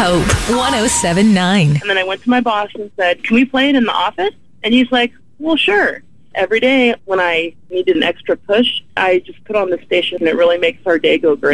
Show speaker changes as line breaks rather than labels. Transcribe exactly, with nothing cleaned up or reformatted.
Hope one oh seven point nine.
And then I went to my boss and said, can we play it in the office? And he's like, well, sure. Every day when I needed an extra push, I just put on the station and it really makes our day go great.